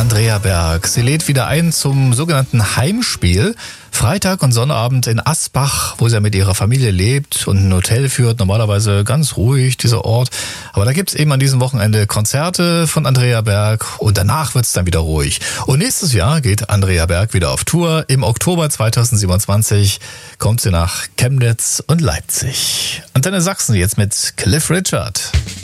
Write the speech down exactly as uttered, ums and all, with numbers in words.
Andrea Berg. Sie lädt wieder ein zum sogenannten Heimspiel. Freitag und Sonnabend in Asbach, wo sie ja mit ihrer Familie lebt und ein Hotel führt. Normalerweise ganz ruhig, dieser Ort. Aber da gibt's eben an diesem Wochenende Konzerte von Andrea Berg und danach wird's dann wieder ruhig. Und nächstes Jahr geht Andrea Berg wieder auf Tour. Im Oktober zweitausendsiebenundzwanzig kommt sie nach Chemnitz und Leipzig. Antenne Sachsen jetzt mit Cliff Richard.